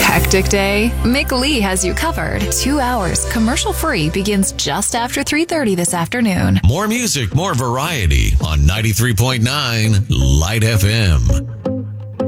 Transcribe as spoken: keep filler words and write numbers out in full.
Hectic day? McLee has you covered. Two hours commercial-free begins just after three thirty this afternoon. More music, more variety on ninety-three point nine Light F M.